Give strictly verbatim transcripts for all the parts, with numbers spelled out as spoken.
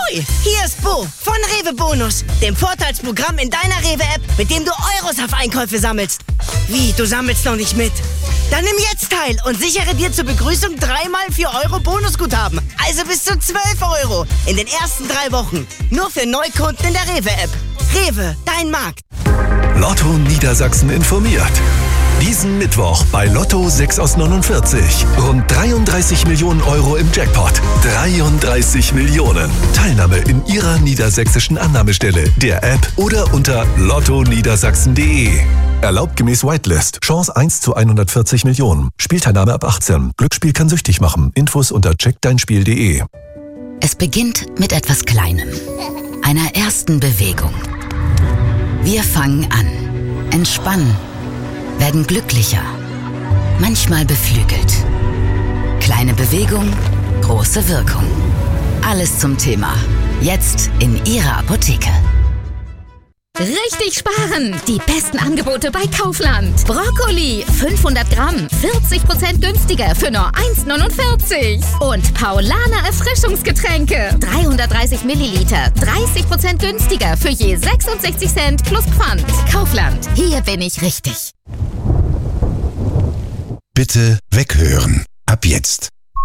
Ahoi, hier ist Bo von Rewe Bonus, dem Vorteilsprogramm in deiner Rewe-App, mit dem du Euros auf Einkäufe sammelst. Wie, du sammelst noch nicht mit? Dann nimm jetzt teil und sichere dir zur Begrüßung dreimal vier Euro Bonusguthaben. Also bis zu zwölf Euro in den ersten drei Wochen. Nur für Neukunden in der Rewe-App. Rewe, dein Markt. Lotto Niedersachsen informiert. Diesen Mittwoch bei Lotto sechs aus neunundvierzig. Rund dreiunddreißig Millionen Euro im Jackpot. dreiunddreißig Millionen. Teilnahme in Ihrer niedersächsischen Annahmestelle, der App oder unter lotto niedersachsen punkt de. Erlaubt gemäß Whitelist. Chance eins zu hundertvierzig Millionen. Spielteilnahme ab achtzehn. Glücksspiel kann süchtig machen. Infos unter check dein spiel punkt de. Es beginnt mit etwas Kleinem. Einer ersten Bewegung. Wir fangen an. Entspannen. Werden glücklicher, manchmal beflügelt. Kleine Bewegung, große Wirkung. Alles zum Thema. Jetzt in Ihrer Apotheke. Richtig sparen! Die besten Angebote bei Kaufland. Brokkoli, fünfhundert Gramm, vierzig Prozent günstiger für nur eins neunundvierzig. Und Paulaner Erfrischungsgetränke, dreihundertdreißig Milliliter, dreißig Prozent günstiger für je sechsundsechzig Cent plus Pfand. Kaufland, hier bin ich richtig. Bitte weghören. Ab jetzt.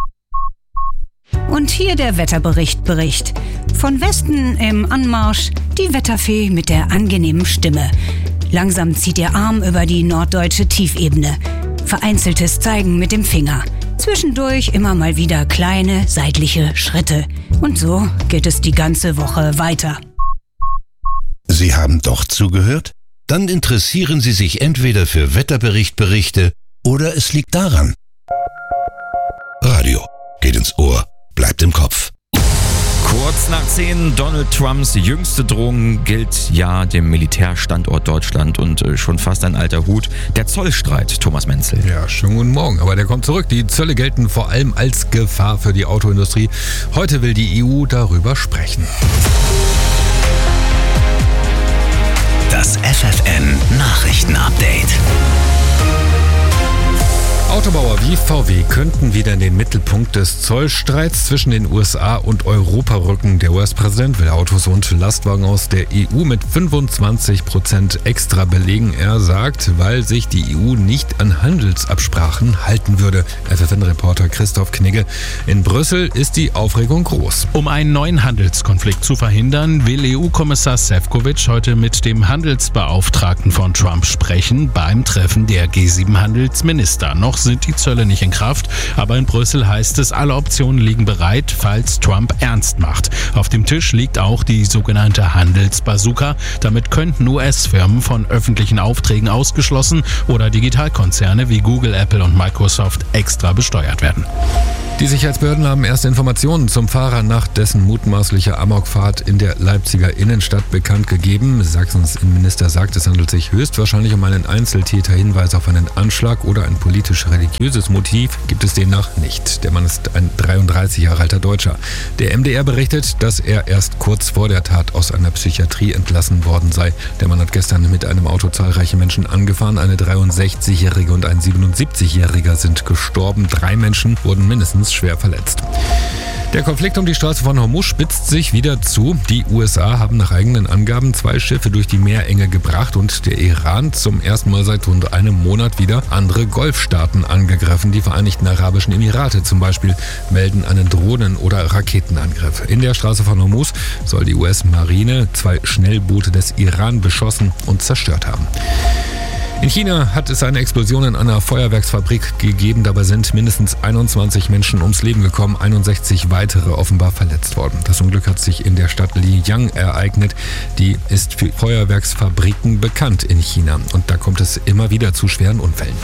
Und hier der Wetterbericht Bericht. Von Westen im Anmarsch die Wetterfee mit der angenehmen Stimme. Langsam zieht ihr Arm über die norddeutsche Tiefebene. Vereinzeltes Zeigen mit dem Finger. Zwischendurch immer mal wieder kleine seitliche Schritte. Und so geht es die ganze Woche weiter. Sie haben doch zugehört? Dann interessieren Sie sich entweder für Wetterberichtberichte oder es liegt daran. Radio geht ins Ohr, bleibt im Kopf. Kurz nach zehn, Donald Trumps jüngste Drohung gilt ja dem Militärstandort Deutschland und äh, schon fast ein alter Hut. Der Zollstreit, Thomas Menzel. Ja, schönen guten Morgen. Aber der kommt zurück. Die Zölle gelten vor allem als Gefahr für die Autoindustrie. Heute will die E U darüber sprechen. Das F F N Nachrichtenupdate. Autobauer wie V W könnten wieder in den Mittelpunkt des Zollstreits zwischen den U S A und Europa rücken. Der U S-Präsident will Autos und Lastwagen aus der E U mit fünfundzwanzig Prozent extra belegen. Er sagt, weil sich die E U nicht an Handelsabsprachen halten würde. F F N-Reporter Christoph Knigge. In Brüssel ist die Aufregung groß. Um einen neuen Handelskonflikt zu verhindern, will E U-Kommissar Šefčovič heute mit dem Handelsbeauftragten von Trump sprechen beim Treffen der G sieben Handelsminister. Noch sind die Zölle nicht in Kraft, aber in Brüssel heißt es, alle Optionen liegen bereit, falls Trump ernst macht. Auf dem Tisch liegt auch die sogenannte Handelsbazooka. Damit könnten U S-Firmen von öffentlichen Aufträgen ausgeschlossen oder Digitalkonzerne wie Google, Apple und Microsoft extra besteuert werden. Die Sicherheitsbehörden haben erste Informationen zum Fahrer nach dessen mutmaßlicher Amokfahrt in der Leipziger Innenstadt bekannt gegeben. Sachsens Innenminister sagt, es handelt sich höchstwahrscheinlich um einen Einzeltäter. Hinweise auf einen Anschlag oder ein politisch-religiöses Motiv gibt es demnach nicht. Der Mann ist ein dreiunddreißig Jahre alter Deutscher. Der M D R berichtet, dass er erst kurz vor der Tat aus einer Psychiatrie entlassen worden sei. Der Mann hat gestern mit einem Auto zahlreiche Menschen angefahren. Eine dreiundsechzigjährige und ein siebenundsiebzigjähriger sind gestorben. Drei Menschen wurden mindestens schwer verletzt. Der Konflikt um die Straße von Hormuz spitzt sich wieder zu. Die U S A haben nach eigenen Angaben zwei Schiffe durch die Meerenge gebracht und der Iran zum ersten Mal seit rund einem Monat wieder andere Golfstaaten angegriffen. Die Vereinigten Arabischen Emirate zum Beispiel melden einen Drohnen- oder Raketenangriff. In der Straße von Hormuz soll die U S-Marine zwei Schnellboote des Iran beschossen und zerstört haben. In China hat es eine Explosion in einer Feuerwerksfabrik gegeben. Dabei sind mindestens einundzwanzig Menschen ums Leben gekommen, einundsechzig weitere offenbar verletzt worden. Das Unglück hat sich in der Stadt Lijiang ereignet. Die ist für Feuerwerksfabriken bekannt in China. Und da kommt es immer wieder zu schweren Unfällen.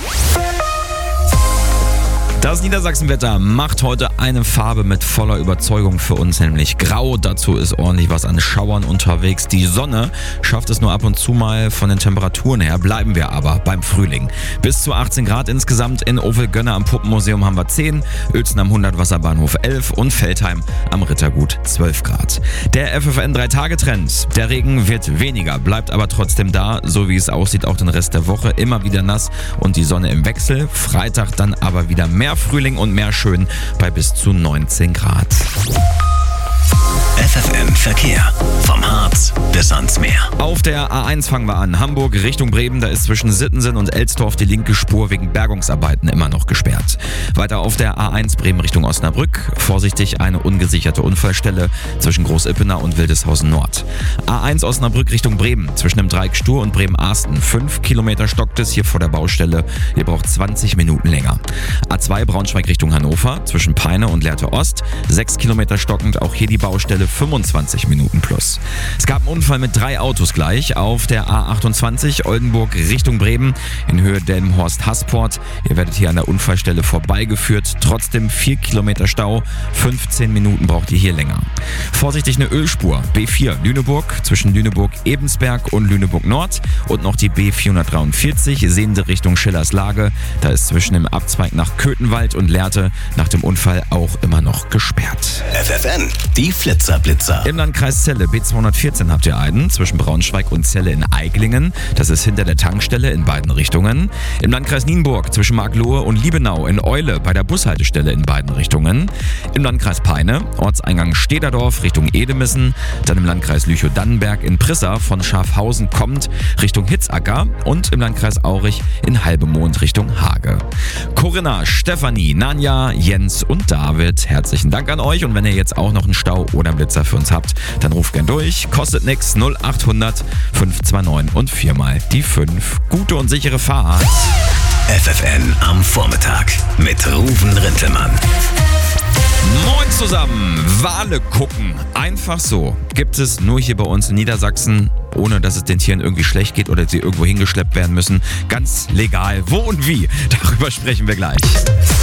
Das Niedersachsenwetter macht heute eine Farbe mit voller Überzeugung für uns, nämlich grau. Dazu ist ordentlich was an Schauern unterwegs. Die Sonne schafft es nur ab und zu mal. Von den Temperaturen her bleiben wir aber beim Frühling. Bis zu achtzehn Grad insgesamt. In Ovel-Gönner am Puppenmuseum haben wir zehn, Uelzen am Hundertwasserbahnhof elf und Veltheim am Rittergut zwölf Grad. Der F F N drei Tage Trend. Der Regen wird weniger, bleibt aber trotzdem da, so wie es aussieht, auch den Rest der Woche. Immer wieder nass und die Sonne im Wechsel. Freitag dann aber wieder mehr Frühling und mehr schön bei bis zu neunzehn Grad. F F N Verkehr. Vom Harz bis ans Meer. Auf der A eins fangen wir an. Hamburg Richtung Bremen, da ist zwischen Sittensen und Elsdorf die linke Spur wegen Bergungsarbeiten immer noch gesperrt. Weiter auf der A eins Bremen Richtung Osnabrück. Vorsichtig, eine ungesicherte Unfallstelle zwischen Großippenau und Wildeshausen Nord. A eins Osnabrück Richtung Bremen, zwischen dem Dreieck Stur und Bremen-Arsten. Fünf Kilometer stockt es hier vor der Baustelle. Ihr braucht zwanzig Minuten länger. A zwei Braunschweig Richtung Hannover, zwischen Peine und Lehrte Ost. Sechs Kilometer stockend, auch hier die Baustelle, fünfundzwanzig Minuten plus. Es gab einen Unfall mit drei Autos gleich auf der A achtundzwanzig Oldenburg Richtung Bremen in Höhe Delmenhorst-Hasport. Ihr werdet hier an der Unfallstelle vorbeigeführt. Trotzdem vier Kilometer Stau. fünfzehn Minuten braucht ihr hier länger. Vorsichtig eine Ölspur. B vier Lüneburg zwischen Lüneburg-Ebensberg und Lüneburg Nord. Und noch die B vierhundertdreiundvierzig sehende Richtung Schillers Lage. Da ist zwischen dem Abzweig nach Köthenwald und Lehrte nach dem Unfall auch immer noch gesperrt. F F N, die Flitzer-Blitzer. Im Landkreis Celle B zweihundertvierzehn habt ihr einen zwischen Braunschweig und Celle in Eiglingen. Das ist hinter der Tankstelle in beiden Richtungen. Im Landkreis Nienburg zwischen Marklohe und Liebenau in Eule bei der Bushaltestelle in beiden Richtungen. Im Landkreis Peine, Ortseingang Stederdorf Richtung Edemissen. Dann im Landkreis Lüchow-Dannenberg in Prissa von Schafhausen kommt Richtung Hitzacker. Und im Landkreis Aurich in Halbemond Richtung Hage. Corinna, Stefanie, Nanja, Jens und David, herzlichen Dank an euch. Und wenn ihr jetzt auch noch einen Stau oder einen Blitzer für uns habt, dann ruft gern durch. Kostet nix. null achthundert fünf zwei neun und viermal die fünf. Gute und sichere Fahrt. F F N am Vormittag mit Ruven Rintelmann. Moin zusammen, Wale gucken. Einfach so. Gibt es nur hier bei uns in Niedersachsen, ohne dass es den Tieren irgendwie schlecht geht oder sie irgendwo hingeschleppt werden müssen. Ganz legal. Wo und wie? Darüber sprechen wir gleich.